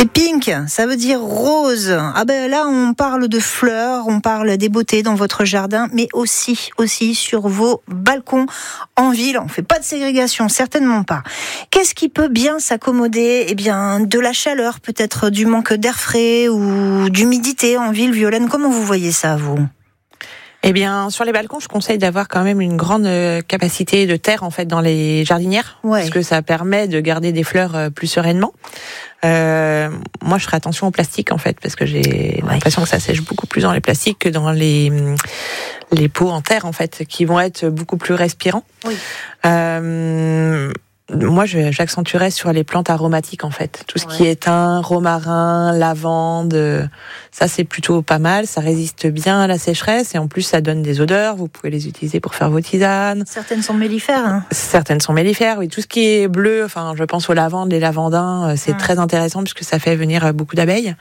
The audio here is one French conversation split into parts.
Et pink, ça veut dire rose. Ah ben là, on parle de fleurs, on parle des beautés dans votre jardin, mais aussi sur vos balcons en ville. On fait pas de ségrégation, certainement pas. Qu'est-ce qui peut bien s'accommoder ? Eh bien, de la chaleur, peut-être du manque d'air frais ou d'humidité en ville. Violaine, comment vous voyez ça, vous ? Eh bien, sur les balcons, je conseille d'avoir quand même une grande capacité de terre en fait dans les jardinières, parce que ça permet de garder des fleurs plus sereinement. Moi, je ferai attention au plastique en fait, parce que j'ai l'impression que ça sèche beaucoup plus dans les plastiques que dans les pots en terre en fait, qui vont être beaucoup plus respirants. Oui. Moi, j'accentuerais sur les plantes aromatiques en fait, tout ce qui est thym, romarin, lavande, ça c'est plutôt pas mal, ça résiste bien à la sécheresse et en plus ça donne des odeurs, vous pouvez les utiliser pour faire vos tisanes. Certaines sont mellifères. Hein. Certaines sont mellifères, oui, tout ce qui est bleu, enfin je pense aux lavandes, les lavandins, c'est très intéressant puisque ça fait venir beaucoup d'abeilles.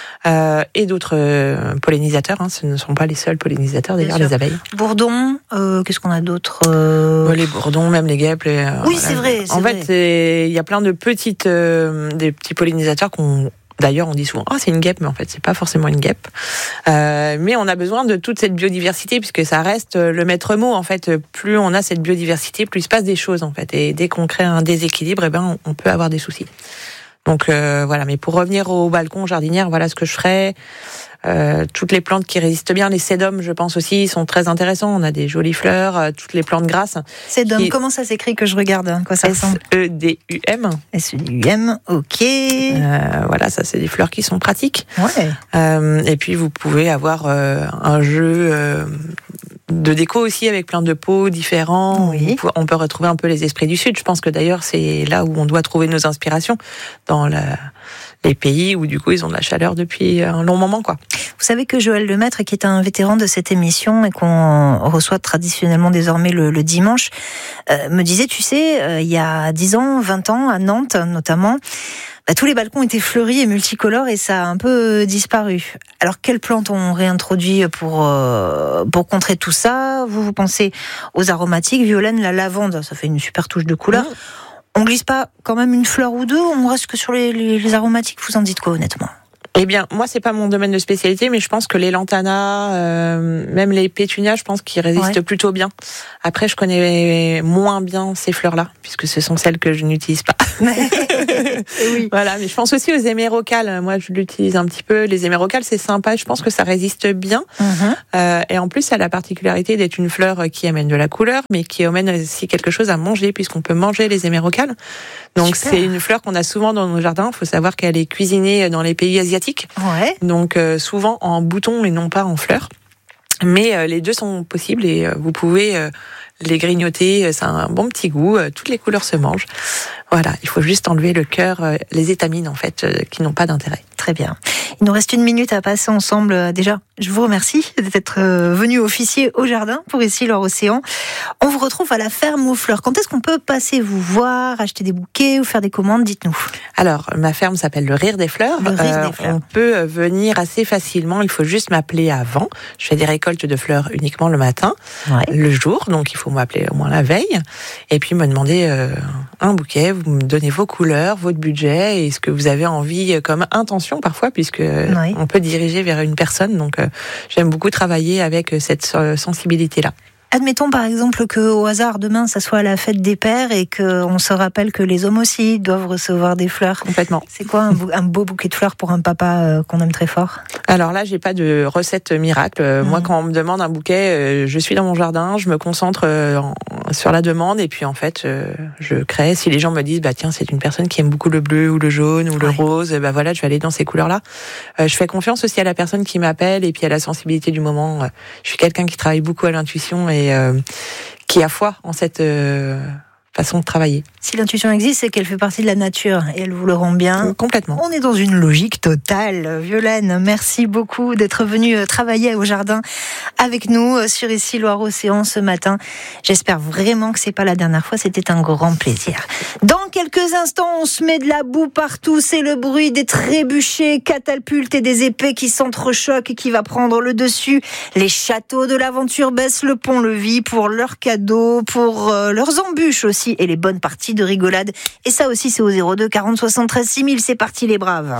Et d'autres pollinisateurs, ce ne sont pas les seuls pollinisateurs d'ailleurs, les abeilles. Bourdons, qu'est-ce qu'on a d'autre Les bourdons, même les guêpes. Oui, voilà. C'est vrai. En fait, il y a plein de des petits pollinisateurs d'ailleurs, on dit souvent, c'est une guêpe, mais en fait, c'est pas forcément une guêpe. Mais on a besoin de toute cette biodiversité, puisque ça reste le maître mot. En fait, plus on a cette biodiversité, plus il se passe des choses, en fait. Et dès qu'on crée un déséquilibre, on peut avoir des soucis. Donc voilà, mais pour revenir au balcon jardinière, voilà ce que je ferais. Toutes les plantes qui résistent bien, les sédums, je pense aussi, sont très intéressants. On a des jolies fleurs, toutes les plantes grasses. Sédum, comment ça s'écrit que je regarde quoi ça ressemble ? S-E-D-U-M. S-E-D-U-M, ok. Voilà, ça c'est des fleurs qui sont pratiques. Ouais. Et puis vous pouvez avoir un jeu de déco aussi avec plein de pots différents. Oui. On peut retrouver un peu les esprits du Sud. Je pense que d'ailleurs c'est là où on doit trouver nos inspirations dans les pays où du coup ils ont de la chaleur depuis un long moment, quoi. Vous savez que Joël Lemaître, qui est un vétéran de cette émission et qu'on reçoit traditionnellement désormais le dimanche, me disait, tu sais, il y a 10 ans, 20 ans, à Nantes notamment, tous les balcons étaient fleuris et multicolores et ça a un peu disparu. Alors, quelles plantes on réintroduit pour contrer tout ça ? Vous pensez aux aromatiques, Violaine, la lavande, ça fait une super touche de couleur. On glisse pas quand même une fleur ou deux ? On reste que sur les aromatiques ? Vous en dites quoi, honnêtement ? Eh bien, moi, c'est pas mon domaine de spécialité, mais je pense que les lantanas, même les pétunias, je pense qu'ils résistent plutôt bien. Après, je connais moins bien ces fleurs-là, puisque ce sont celles que je n'utilise pas. Oui. Voilà, mais je pense aussi aux hémérocales. Moi, je l'utilise un petit peu. Les hémérocales, c'est sympa. Je pense que ça résiste bien. Et en plus, ça a la particularité d'être une fleur qui amène de la couleur, mais qui amène aussi quelque chose à manger, puisqu'on peut manger les hémérocales. Donc, c'est une fleur qu'on a souvent dans nos jardins. Il faut savoir qu'elle est cuisinée dans les pays asiatiques. Ouais. Donc souvent en bouton et non pas en fleurs. Mais les deux sont possibles et vous pouvez les grignoter. C'est un bon petit goût. Toutes les couleurs se mangent. Voilà, il faut juste enlever le cœur, les étamines en fait, qui n'ont pas d'intérêt. Très bien. Il nous reste 1 minute à passer ensemble. Déjà, je vous remercie d'être venu officier au jardin pour ici Loire-Océan. On vous retrouve à la ferme aux fleurs. Quand est-ce qu'on peut passer vous voir, acheter des bouquets ou faire des commandes ? Dites-nous. Alors, ma ferme s'appelle le Rire des Fleurs. On peut venir assez facilement. Il faut juste m'appeler avant. Je fais des récoltes de fleurs uniquement le matin, le jour. Donc, il faut m'appeler au moins la veille. Et puis, me demander un bouquet. Vous me donnez vos couleurs, votre budget et ce que vous avez envie comme intention parfois, puisque on peut diriger vers une personne. Donc, j'aime beaucoup travailler avec cette sensibilité-là. Admettons par exemple qu'au hasard demain ça soit la fête des pères et qu'on se rappelle que les hommes aussi doivent recevoir des fleurs. Complètement. C'est quoi un beau bouquet de fleurs pour un papa qu'on aime très fort ? Alors là, j'ai pas de recette miracle. Moi, quand on me demande un bouquet, je suis dans mon jardin, je me concentre sur la demande et puis en fait, je crée. Si les gens me disent, tiens, c'est une personne qui aime beaucoup le bleu ou le jaune ou le rose, voilà, je vais aller dans ces couleurs-là. Je fais confiance aussi à la personne qui m'appelle et puis à la sensibilité du moment. Je suis quelqu'un qui travaille beaucoup à l'intuition et qui a foi en cette façon de travailler. Si l'intuition existe, c'est qu'elle fait partie de la nature et elle vous le rend bien. Complètement. On est dans une logique totale. Violaine, merci beaucoup d'être venue travailler au jardin avec nous sur ici Loire-Océan ce matin. J'espère vraiment que c'est pas la dernière fois. C'était un grand plaisir. Dans quelques instants, on se met de la boue partout. C'est le bruit des trébuchets, catapultes et des épées qui s'entrechoquent et qui va prendre le dessus. Les châteaux de l'aventure baissent le pont-levis pour leurs cadeaux, pour leurs embûches aussi. aussi et les bonnes parties de rigolade. Et ça aussi, c'est au 02 40 73 6000. C'est parti les braves.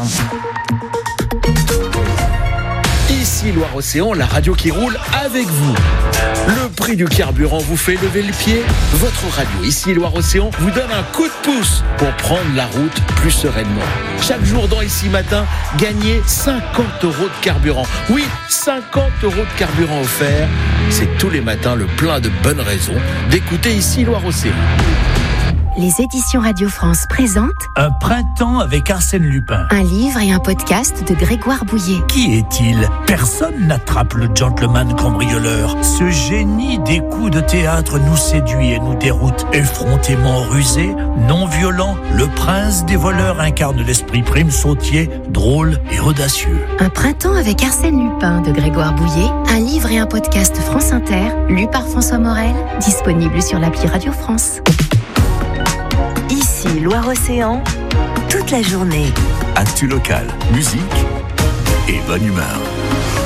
Ici Loire-Océan, la radio qui roule avec vous. Le prix du carburant vous fait lever le pied. Votre radio, ici Loire-Océan, vous donne un coup de pouce pour prendre la route plus sereinement. Chaque jour dans Ici Matin, gagnez 50 € de carburant. Oui, 50 € de carburant offert. C'est tous les matins le plein de bonnes raisons d'écouter Ici Loire-Océan. Les éditions Radio France présentent Un printemps avec Arsène Lupin. un livre et un podcast de Grégoire Bouillet. Qui est-il ? Personne n'attrape le gentleman cambrioleur. Ce génie des coups de théâtre nous séduit et nous déroute. Effrontément rusé, non violent, le prince des voleurs incarne l'esprit prime sautier, drôle et audacieux. Un printemps avec Arsène Lupin de Grégoire Bouillet, un livre et un podcast France Inter, lu par François Morel, disponible sur l'appli Radio France. Ici Loire-Océan, toute la journée. Actu local, musique et bonne humeur.